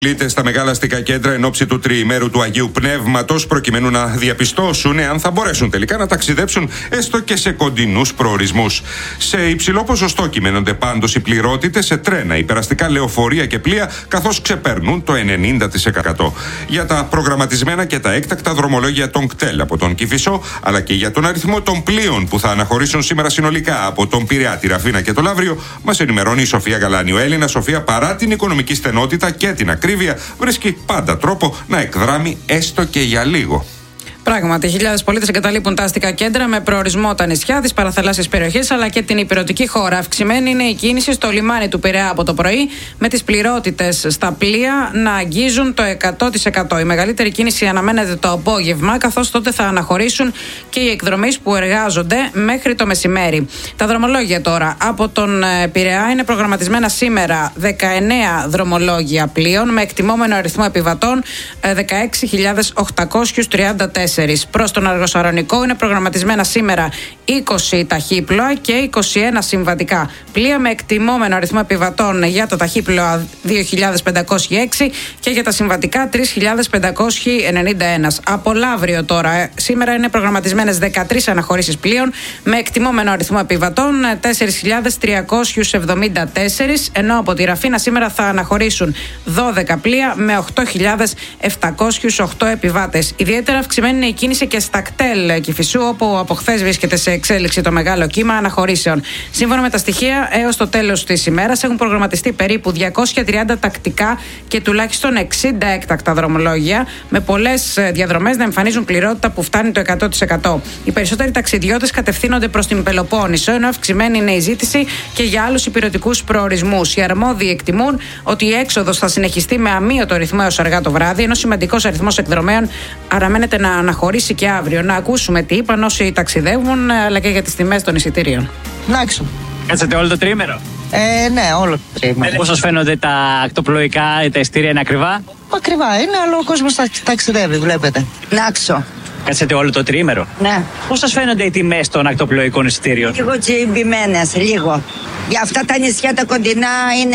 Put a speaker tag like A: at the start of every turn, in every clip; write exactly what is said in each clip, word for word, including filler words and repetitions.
A: Πολίτες στα μεγάλα αστικά κέντρα εν ώψη του τριημέρου του Αγίου Πνεύματος, προκειμένου να διαπιστώσουν εάν θα μπορέσουν τελικά να ταξιδέψουν έστω και σε κοντινούς προορισμούς. Σε υψηλό ποσοστό κυμαίνονται πάντως οι πληρότητες σε τρένα, υπεραστικά λεωφορεία και πλοία, καθώς ξεπερνούν το ενενήντα τοις εκατό. Για τα προγραμματισμένα και τα έκτακτα δρομολόγια των ΚΤΕΛ από τον Κηφισό, αλλά και για τον αριθμό των πλοίων που θα αναχωρήσουν σήμερα συνολικά από τον Πειραιά, τη Ραφίνα και το Λαύριο, μας ενημερώνει η Σοφία Γαλάνη. Ο Έλληνα Σοφία, παρά την οικονομική στενότητα και την ακρίβεια, βρίσκει πάντα τρόπο να εκδράμει έστω και για λίγο.
B: Πράγματι, χιλιάδες πολίτες εγκαταλείπουν τα αστικά κέντρα με προορισμό τα νησιά, τις παραθαλάσσιες περιοχές αλλά και την ηπειρωτική χώρα. Αυξημένη είναι η κίνηση στο λιμάνι του Πειραιά από το πρωί, με τις πληρότητες στα πλοία να αγγίζουν το εκατό τοις εκατό. Η μεγαλύτερη κίνηση αναμένεται το απόγευμα, καθώς τότε θα αναχωρήσουν και οι εκδρομείς που εργάζονται μέχρι το μεσημέρι. Τα δρομολόγια τώρα από τον Πειραιά είναι προγραμματισμένα σήμερα δεκαεννέα δρομολόγια πλοίων με εκτιμόμενο αριθμό επιβατών δεκαέξι χιλιάδες οκτακόσιους τριάντα τέσσερα. Προς τον Αργοσαρονικό είναι προγραμματισμένα σήμερα είκοσι ταχύπλοα και είκοσι ένα συμβατικά πλοία με εκτιμόμενο αριθμό επιβατών για τα ταχύπλοα δύο χιλιάδες πεντακόσιοι έξι και για τα συμβατικά τρεις χιλιάδες πεντακόσιοι ενενήντα ένα. Από Λαύριο τώρα, σήμερα είναι προγραμματισμένες δεκατρείς αναχωρήσεις πλοίων με εκτιμόμενο αριθμό επιβατών τέσσερις χιλιάδες τριακόσιους εβδομήντα τέσσερα, ενώ από τη Ραφίνα σήμερα θα αναχωρήσουν δώδεκα πλοία με οκτώ χιλιάδες επτακόσιους οκτώ επιβάτες. Ιδιαίτερα αυξημένη είναι η κίνηση και στα κτέλ Κηφισού, όπου από χθες βρίσκεται σε εξέλιξη το μεγάλο κύμα αναχωρήσεων. Σύμφωνα με τα στοιχεία, έως το τέλος της ημέρας έχουν προγραμματιστεί περίπου διακόσια τριάντα τακτικά και τουλάχιστον εξήντα έκτακτα δρομολόγια, με πολλές διαδρομές να εμφανίζουν πληρότητα που φτάνει το εκατό τοις εκατό. Οι περισσότεροι ταξιδιώτες κατευθύνονται προς την Πελοπόννησο, ενώ αυξημένη είναι η ζήτηση και για άλλους ηπειρωτικούς προορισμούς. Οι αρμόδιοι εκτιμούν ότι η έξοδος θα συνεχιστεί με αμύωτο ρυθμό έως αργά το βράδυ, ενώ σημαντικός αριθμός εκδρομέων αναμένεται να αναχωρήσει και αύριο. Να ακούσουμε τι είπαν όσοι ταξιδεύουν, αλλά και για τις τιμές των εισιτήριων.
C: Εντάξει.
D: Κάτσατε όλο το τρίμερο?
C: Ε, ναι, όλο το τρίμερο.
D: Πώς σας φαίνονται τα ακτοπλοϊκά, τα εισιτήρια είναι ακριβά?
C: Ακριβά είναι, αλλά ο κόσμος ταξιδεύει, βλέπετε. Νάξο.
D: Κάτσατε όλο το τρίμερο?
C: Ναι.
D: Πώς σας φαίνονται οι τιμές των ακτοπλοϊκών εισιτήριων?
C: Λίγο τσιμπημένες, λίγο. Για αυτά τα νησιά τα κοντινά είναι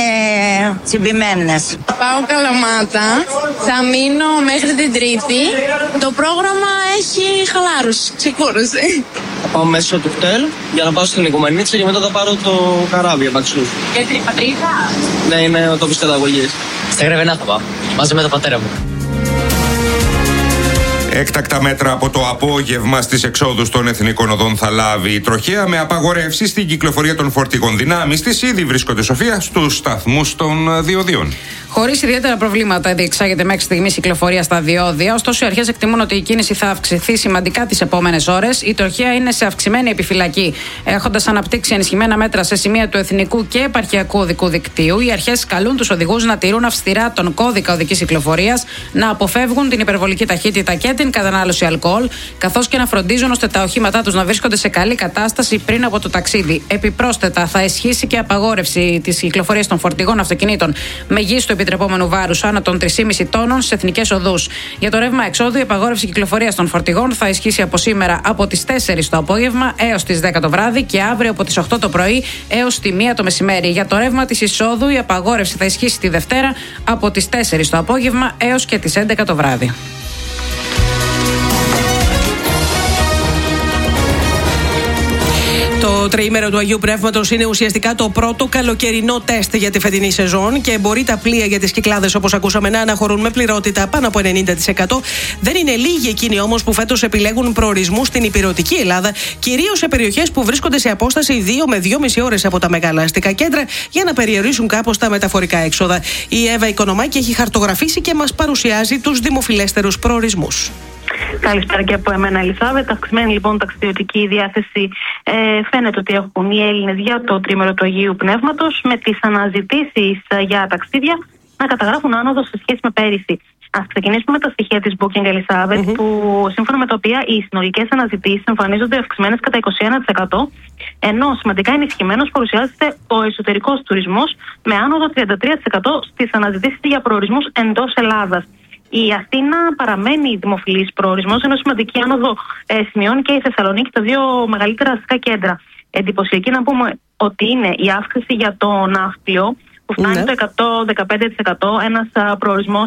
C: τσιμπημένες.
E: Πάω Καλαμάτα, θα μείνω μέχρι την Τρίτη. Το πρόγραμμα έχει χαλάρωση, ξεκούραση.
F: Θα πάω μέσω του κτέλ για να πάω στην Οικουμενίτσα και μετά θα πάρω το καράβι απαξού.
E: Και την πατρίδα?
F: Ναι, είναι ο τόπος καταγωγής.
D: Στα Γρεβενά θα πάω, μαζί με τον πατέρα μου.
A: Έκτακτα μέτρα από το απόγευμα στις εξόδους των εθνικών οδών θα λάβει η τροχέα, με απαγορεύσεις στην κυκλοφορία των φορτηγών δυνάμεις της. Ήδη βρίσκονται, Σοφία, στους σταθμούς των διοδίων.
B: Χωρίς ιδιαίτερα προβλήματα διεξάγεται μέχρι στιγμής η κυκλοφορία στα διόδια. Ωστόσο, οι αρχές εκτιμούν ότι η κίνηση θα αυξηθεί σημαντικά τις επόμενες ώρες. Η τροχέα είναι σε αυξημένη επιφυλακή. Έχοντας αναπτύξει ενισχυμένα μέτρα σε σημεία του εθνικού και επαρχιακού οδικού δικτύου, οι αρχές καλούν τους οδηγούς να τηρούν αυστηρά τον κώδικα οδικής κυκλοφορίας, να αποφεύγουν την υπερβολική ταχύτητα και την κατανάλωση αλκοόλ, καθώς και να φροντίζουν ώστε τα οχήματά τους να βρίσκονται σε καλή κατάσταση πριν από το ταξίδι. Επιπρόσθετα, θα ισχύσει και απαγόρευση της κυκλοφορίας των φορτηγών αυτοκινήτων μεγίστου επιτρεπόμενου βάρους άνω των τρία κόμμα πέντε τόνων σε εθνικές οδούς. Για το ρεύμα εξόδου, η απαγόρευση κυκλοφορίας των φορτηγών θα ισχύσει από σήμερα από τις τέσσερις το απόγευμα έως τις δέκα το βράδυ και αύριο από τις οκτώ το πρωί έως τη μία το μεσημέρι. Για το ρεύμα της εισόδου, η απαγόρευση θα ισχύσει τη Δευτέρα από τις τέσσερις το απόγευμα έως και τις έντεκα το βράδυ.
G: Το τριήμερο του Αγίου Πνεύματος είναι ουσιαστικά το πρώτο καλοκαιρινό τεστ για τη φετινή σεζόν και μπορεί τα πλοία για τις Κυκλάδες, όπως ακούσαμε, να αναχωρούν με πληρότητα πάνω από ενενήντα τοις εκατό. Δεν είναι λίγοι εκείνοι όμως που φέτος επιλέγουν προορισμούς στην ηπειρωτική Ελλάδα, κυρίως σε περιοχές που βρίσκονται σε απόσταση δύο με δυόμιση ώρες από τα μεγάλα αστικά κέντρα, για να περιορίσουν κάπως τα μεταφορικά έξοδα. Η Εύα Οικονομάκη έχει χαρτογραφήσει και μας παρουσιάζει τους δημοφιλέστερους προορισμούς.
H: Καλησπέρα και από εμένα, Ελισάβετ. Αυξημένη λοιπόν ταξιδιωτική διάθεση ε, φαίνεται ότι έχουν οι Έλληνες για το τρίμερο του Αγίου Πνεύματος, με τις αναζητήσεις για ταξίδια να καταγράφουν άνοδο σε σχέση με πέρυσι. Ας ξεκινήσουμε με τα στοιχεία της Booking, Ελισάβετ, mm-hmm. που σύμφωνα με τα οποία οι συνολικές αναζητήσεις εμφανίζονται αυξημένες κατά είκοσι ένα τοις εκατό, ενώ σημαντικά ενισχυμένος παρουσιάζεται ο εσωτερικός τουρισμός με άνοδο τριάντα τρία τοις εκατό στις αναζητήσεις για προορισμούς εντός Ελλάδας. Η Αθήνα παραμένει δημοφιλής προορισμός, ενώ σημαντική άνοδο ε, σημειώνει και η Θεσσαλονίκη, τα δύο μεγαλύτερα αστικά κέντρα. Εντυπωσιακή να πούμε ότι είναι η αύξηση για το ναύπλιο, που φτάνει
G: Ναι.
H: το εκατό δεκαπέντε τοις εκατό, ένας προορισμός